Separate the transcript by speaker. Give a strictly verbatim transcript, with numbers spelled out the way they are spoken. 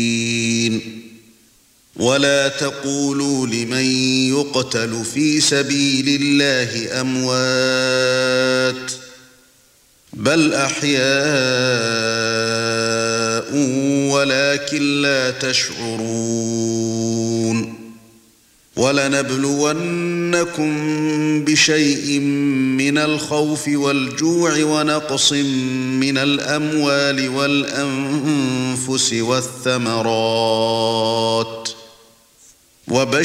Speaker 1: ولا تقولوا لمن يقتل في سبيل الله أموات بل أحياء ولكن لا تشعرون ولنبلونكم بشيء من الخوف والجوع ونقص من الأموال والأنفس والثمرات وبشر